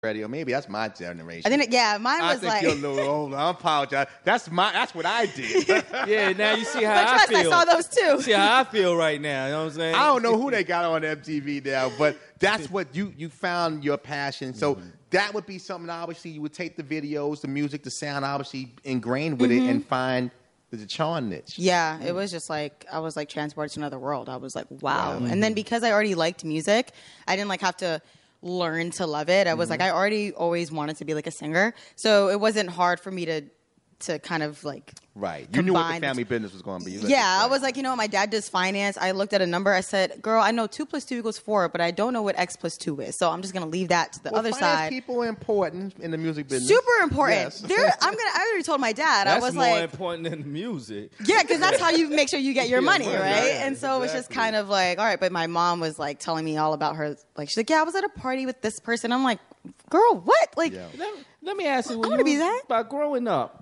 radio. Maybe that's my generation. I think, yeah, mine was I think you're a little older. I apologize. That's what I did. Yeah, now you see how but trust, I feel. I saw those too. See how I feel right now. You know what I'm saying? I don't know who they got on MTV now, but that's what you found your passion. So that would be something, obviously, you would take the videos, the music, the sound, obviously ingrained with it and find the charm niche. Yeah, it was just like, I was like transported to another world. I was like, wow. And then because I already liked music, I didn't like have to learn to love it. I was like, I already always wanted to be like a singer. So it wasn't hard for me to kind of like Right. You knew what the family business was going to be. I was like, my dad does finance. I looked at a number. I said, girl, I know 2 + 2 = 4, but I don't know what X + 2 is. So I'm just going to leave that to the other side. People are important in the music business. Super important. Yes. I already told my dad. That's I was more like, important than the music. yeah, because that's how you make sure you get your money, money, right? yeah, And so it was just kind of like, all right. But my mom was like telling me all about her. Like, she's like, yeah, I was at a party with this person. I'm like, girl, what? Like, Let me ask you, I wanna be that. by growing up,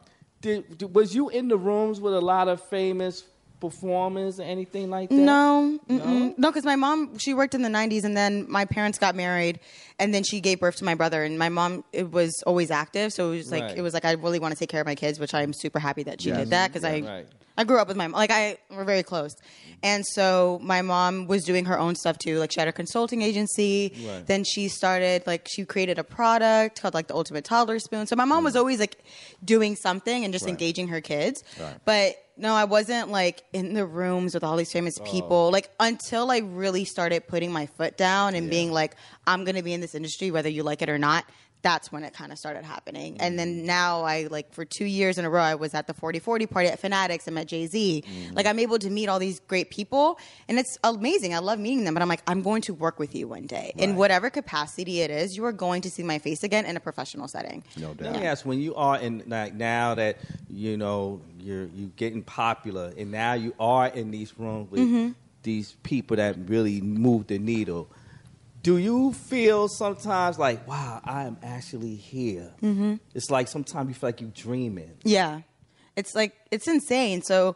was you in the rooms with a lot of famous performers or anything like that? No, because my mom, she worked in the 90s, and then my parents got married, and then she gave birth to my brother, and my mom, it was always active, so it was like I really want to take care of my kids, which I'm super happy that she did that, because I grew up with my mom. Like, we're very close. And so my mom was doing her own stuff too. Like, she had her consulting agency. Right. Then she started, she created a product called, the Ultimate Toddler Spoon. So my mom was always, doing something and just engaging her kids. Right. But no, I wasn't, in the rooms with all these famous people. Until I really started putting my foot down and being like, I'm going to be in this industry whether you like it or not. That's when it kind of started happening. And then now for 2 years in a row, I was at the 40/40 party at Fanatics. I met Jay-Z. I'm able to meet all these great people, and it's amazing. I love meeting them, but I'm like, I'm going to work with you one day. Right. In whatever capacity it is, you are going to see my face again in a professional setting. No doubt. Let me ask, when you are in, now that, you're getting popular, and now you are in these rooms with these people that really move the needle, do you feel sometimes like, wow, I am actually here? Mm-hmm. It's like sometimes you feel like you're dreaming. Yeah. It's it's insane. So,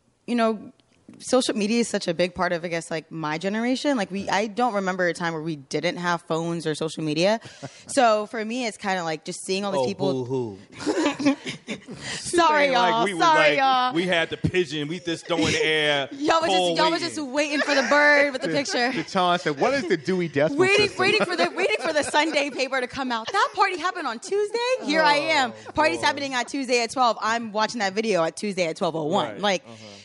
social media is such a big part of, I guess, my generation. I don't remember a time where we didn't have phones or social media. So for me, it's kind of just seeing all these people. Boo-hoo. Sorry, y'all. Y'all. We had the pigeon. We just throw in the air. Y'all was just waiting for the bird with the picture. John said, "What is the Dewey Decimal waiting System?" waiting for the Sunday paper to come out. That party happened on Tuesday. Here I am. Party's happening on Tuesday at 12. I'm watching that video at Tuesday at 12:01. Right.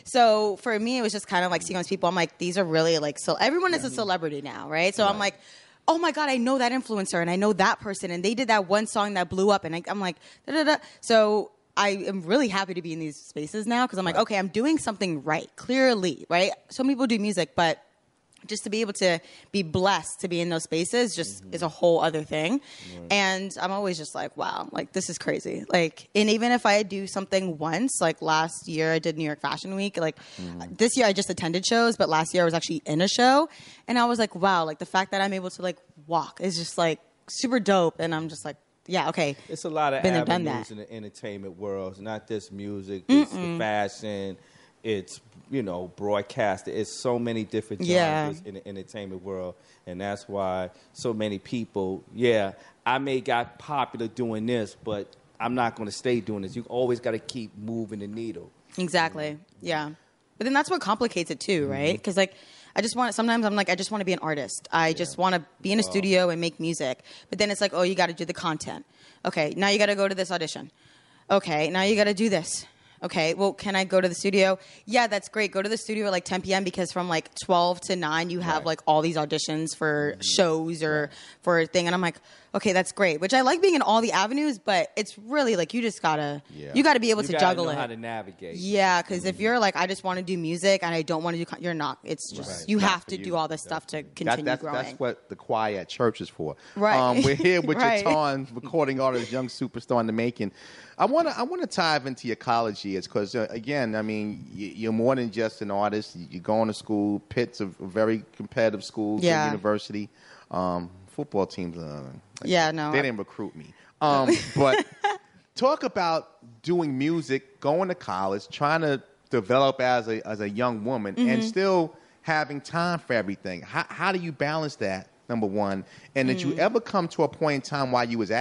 So for me, it was just kind of seeing all these people. I'm like, these are really so everyone is a celebrity now, right? So I'm like, oh my God, I know that influencer and I know that person and they did that one song that blew up, and I'm like, da da da. So I am really happy to be in these spaces now, because I'm like, okay, I'm doing something right, clearly, right? Some people do music, but just to be able to be blessed to be in those spaces just is a whole other thing. Right. And I'm always just like, wow, this is crazy. And even if I do something once, last year I did New York Fashion Week, this year I just attended shows, but last year I was actually in a show, and I was like, wow, the fact that I'm able to walk is just super dope. And I'm just like, yeah, okay. It's a lot of avenues in the entertainment world. It's not just music, it's the fashion, it's broadcasting. It's so many different genres in the entertainment world, and that's why so many people. Yeah, I may got popular doing this, but I'm not going to stay doing this. You always got to keep moving the needle. Exactly. Yeah, but then that's what complicates it too, right? Because I just want. Sometimes I'm I just want to be an artist. I just want to be in a studio and make music. But then it's oh, you got to do the content. Okay, now you got to go to this audition. Okay, now you got to do this. Okay, well, can I go to the studio? Yeah, that's great. Go to the studio at 10 p.m. because from 12 to 9 you have all these auditions for shows or for a thing. And I'm like, okay, that's great. Which I like being in all the avenues, but it's really you just gotta you gotta be able to juggle it. You gotta know how to navigate. Yeah, because if you're I just want to do music and I don't want to do, you're not. It's just you have to do all this stuff to continue growing. That's what the choir at church is for. Right. We're here with Jatan, recording artist, young superstar in the making. I want to dive into your college years because, again, I mean, you're more than just an artist. You're going to school. Pitt's a very competitive school, good university. Football teams, they didn't recruit me. But talk about doing music, going to college, trying to develop as a young woman, and still having time for everything. How do you balance that number one, and did you ever come to a point in time while you was